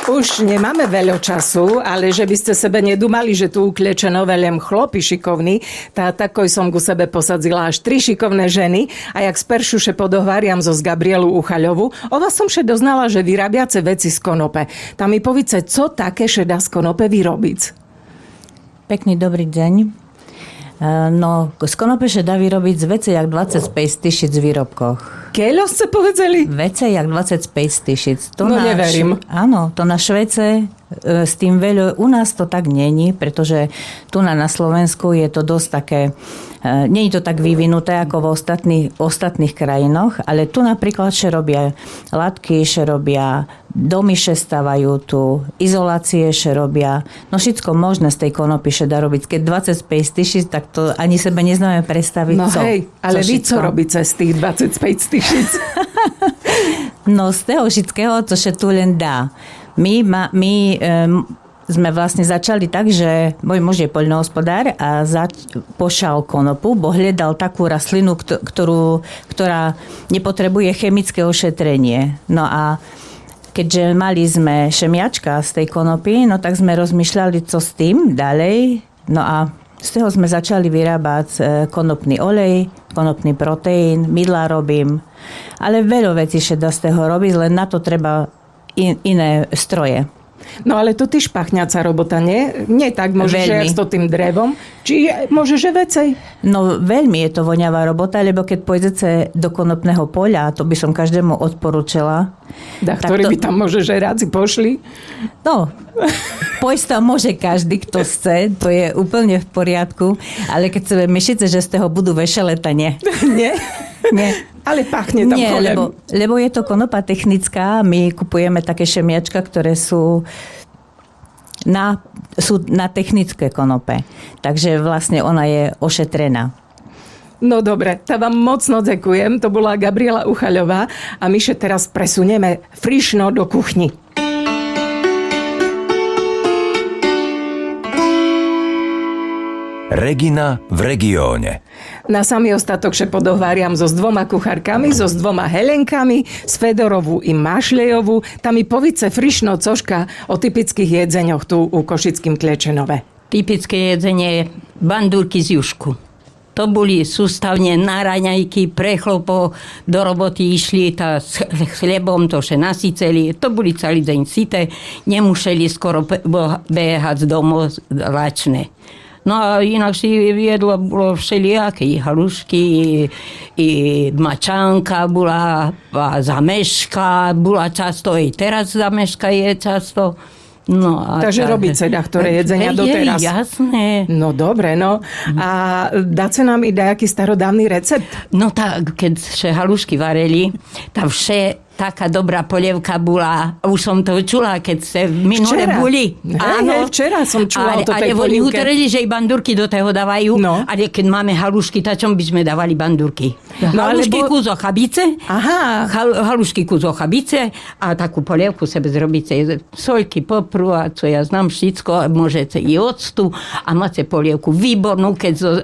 Už nemáme veľa času, ale že by ste sebe nedumali, že tu ukleče novelem chlopi šikovný, takoj som ku sebe posadzila až 3 šikovné ženy a jak speršuše podohváriam zo z Gabrielu Uchaľovu, o vás som še doznala, že vyrabiace veci z konope. Tam mi povíce, co také še dá z konope vyrobiť? Pekný dobrý deň. No, z konope še dá vyrobiť z veci jak 25 000 výrobkoch. Keľo ste povedali? Vece jak 25 000. No neverím. Áno, to na Švédce s tým veľa, u nás to tak není, pretože tu na Slovensku je to dosť také, nie je to tak vyvinuté ako v ostatných krajinoch, ale tu napríklad še robia latky, še robia domy, še stavajú tu, izolácie še robia, no všetko možné z tej konopy še dá robiť. Keď 25 000, tak to ani sebe neznáme predstaviť. No hej, ale vy co robíte z tých 25 000? No z toho všetkého, co še tu len dá. My sme vlastne začali tak, že môj muž je poľnohospodár a pošal konopu, bo hľadal takú rastlinu, ktorá nepotrebuje chemické ošetrenie. No a keďže mali sme šemiačka z tej konopy, no tak sme rozmýšľali, co s tým ďalej. No a z toho sme začali vyrábať konopný olej, konopný proteín, mydlá robím. Ale veľa vecí sa dá z toho robiť, len na to treba iné stroje. No ale to ty špachňaca robota, nie? Nie tak môžeš jak s to tým drevom? Či môžeš vecej? No veľmi je to voňavá robota, lebo keď pôjdete do konopného poľa, to by som každému odporúčala. Ktorý by tam môže, že rád si pošli? No, pôjsť tam môže každý, kto chce, to je úplne v poriadku, ale keď sa myšíte, že z toho budú vešeleta, nie. Nie? Nie. Ale pachne tam kolem. Lebo je to konopa technická, my kupujeme také šemiačka, ktoré sú na technické konope. Takže vlastne ona je ošetrená. No dobre, tá vám mocno ďakujem. To bola Gabriela Uchaľová a my sa teraz presunieme frišno do kuchni. Regina v regióne. Na samý ostatok še podohváriam so s 2 kuchárkami, so s 2 Helenkami, s Fedorovú i Mašlejovú. Tam mi povice frišno cožka o typických jedzeňoch tu u Košickým Klečenove. Typické jedzenie je bandúrky z jušku. To boli sústavne na raňajky, pre chlopov do roboty išli s chlebom, to še nasyceli. To boli celý deň syté, nemuseli skoro behať z domov lačné. No a inak si jedlo bolo všelijaké, i halušky, i mačánka bola, a zameška bola často, i teraz zameška je často. No, takže robíte ktoré jedzenia doteraz. Jasné. No dobre, no. A dáte nám i nejaký starodávny recept? No tak, keď še halušky vareli, tam vše taká dobrá polievka bola. Už som to čula, keď ste minule boli. Áno, včera som čula o tej polievke. Ale oni utreli, že i bandúrky do toho dávajú. No. Ale keď máme halušky, tačom by sme dávali bandúrky. No, halušky kúzo chabice. Aha. Halušky kúzo chabice a takú polievku sebe zrobíte. Soľky, popru a co ja znam všetko. Môžete i octu a máte polievku výbornú, keď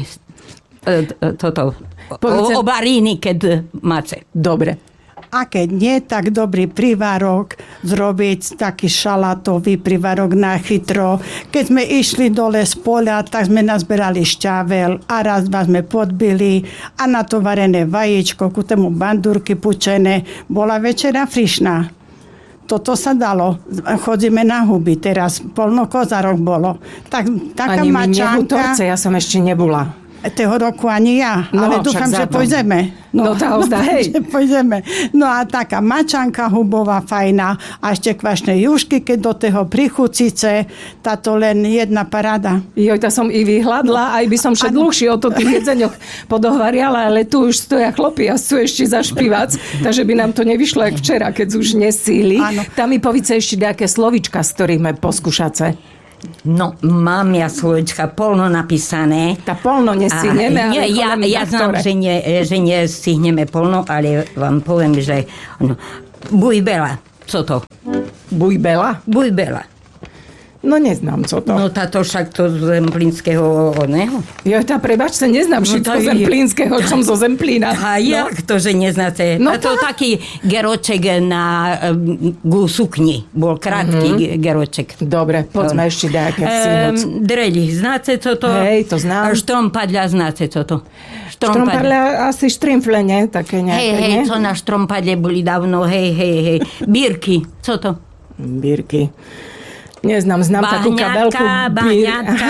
obaríny, keď máte. Dobre. A keď nie, tak dobrý privárok zrobiť, taký šalátový privárok na chytro. Keď sme išli dole z poľa, tak sme nazberali šťavel a raz dva sme podbili a na to varené vajíčko, ku tomu bandúrky pučené. Bola večera frišná. Toto sa dalo. Chodíme na huby teraz. Polno kozarok bolo. Taká ani mačanka. Ani ja som ešte nebola. Toho roku ani ja, no, ale dúfam, že pôjdeme. No tá ozda, hej. Že pôjdeme. No a taká mačanka hubová, fajná a ešte kvašné jušky, keď do toho prichucice, táto len jedna paráda. Joj, tá som i vyhľadla, aj by som še dlhšie o to tých jedzeňoch podohvariala, ale tu už stoja chlopy a sú ešte zašpívať, takže by nám to nevyšlo jak včera, keď už nesíli. Tam mi povice ešte nejaké slovíčka, s ktorými poskúšace. No, mám ja slovička polno napísané. Tá polno nestihneme, ale ja znam, že nestihneme polno, ale vám poviem, že bujbela. Co to? Bujbela? Bujbela. No neznám, co to. No táto však to z Zemplínskeho oného. Jo, prepáčte, neznám všetko Zemplínskeho, čom zo Zemplína. A jak to, že neznáte? No a to taký geroček na sukni. Bol krátky geroček. Dobre, poďme ešte nejaké sínoc. Dreli, znáte co to? Hej, to znám. Štrompadľa, znáte co to? Štrompadľa asi štrimfle, ne? Také nejaké, Hej, ne? co na štrompadle boli dávno, hej. Bírky, co to? Bírky. Neznám, znám takú kabelku. Bahňatka,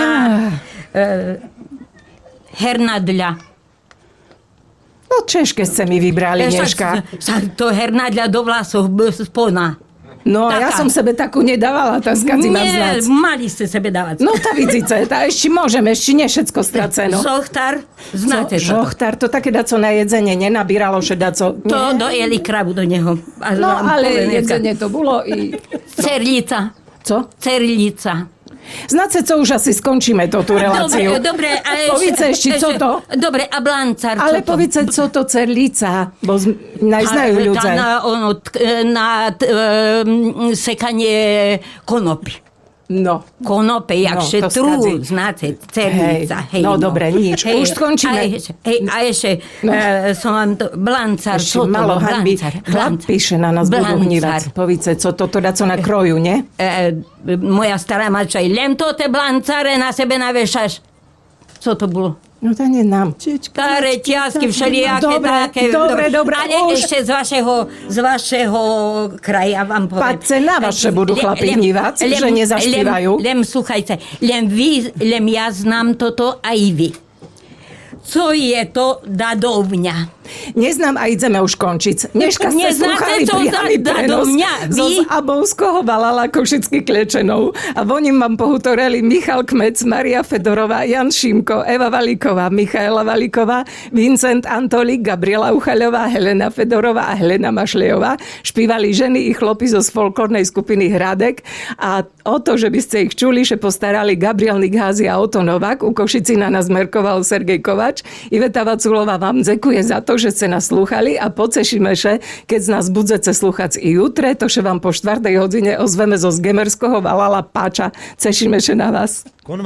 hernadľa. No Češke ste mi vybrali, Nežka. To hernadľa do vlasov spona. No a ja som sebe takú nedávala, tá skadzi ma Nie, znať. mali ste sebe dávať. No tá vidzice, tá ešte môžeme, ešte nie všetko straceno. Sochtar, znáte to? Žochtar, to také daco na jedzenie nenabíralo, že daco... To dojeli kravu do neho. No ale jedzenie to bolo i... Cerlica. Co? Cerlica. Znáte, co už asi skončíme tú reláciu. Dobre, ale Povíce ešte, co to? Dobre, a blancar, Ale co to? povíce, co to cerlica, bo najznajú ľudia. Na sekanie konopy. No. Konope, jak to šetru, skadzi. znáte, cerlica. Hej, no dobre, nič. Už skončíme. A ešte som vám to, blancar, Ešte čo to? malo hanby. Chlap píše, na nás budú hnívať. Povíce, co toto daco na kroju, ne? Moja stará mača, len to te blancare na sebe navešaš. Co to bolo? No to neznám. Reťazky, všelijaké také. Dobre. Ale už. ešte z vašeho kraja vám poviem. Pace na vaše budú chlapi hnívať, že nezaspívajú. Len sluchajte, len ja znám toto aj vy. Co je to dadovňa? Neznám a ideme už končiť. Dneška ste slúchali priamy prenos zo Zabovského Valala Košicky Klečenov a voním vám pohutoreli Michal Kmec, Maria Fedorová, Jan Šimko, Eva Valíková, Michaela Valíková, Vincent Antolík, Gabriela Uchaľová, Helena Fedorová a Helena Mašlejová. Špívali ženy i chlopy zo folklórnej skupiny Hradek a o to, že by ste ich čuli, že postarali Gabriel Nikházy a Oto Novák. U Košici na nás merkoval Sergej Kovač. Iveta Vaculová vám dzekuje za to, že ste nás slúchali a pocešíme še, keď z nás budete slúchať i jutre, to še vám po 4. hodine ozveme zo Zgemerského Valala Páča. Cešíme še na vás.